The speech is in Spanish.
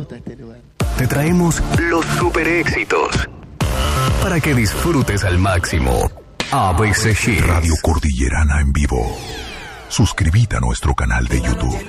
gusta este lugar. Te traemos los super éxitos para que disfrutes al máximo. ABC Hits. Radio Cordillerana en vivo. Suscríbete a nuestro canal de YouTube.